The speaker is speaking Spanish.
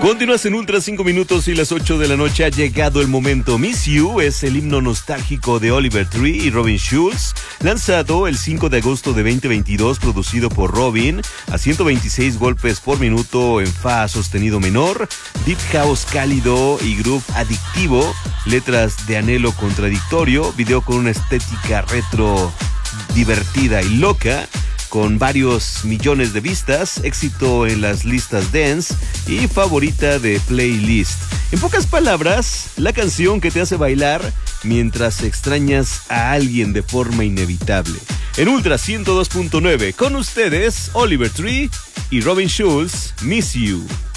Continúas en Ultra 5 minutos y las 8 de la noche. Ha llegado el momento. Miss You es el himno nostálgico de Oliver Tree y Robin Schulz, lanzado el 5 de agosto de 2022, producido por Robin, a 126 golpes por minuto en fa sostenido menor, deep house cálido y groove adictivo, letras de anhelo contradictorio, video con una estética retro divertida y loca, con varios millones de vistas, éxito en las listas dance y favorita de playlist. En pocas palabras, la canción que te hace bailar mientras extrañas a alguien de forma inevitable. En Ultra 102.9, con ustedes, Oliver Tree y Robin Schulz, Miss You.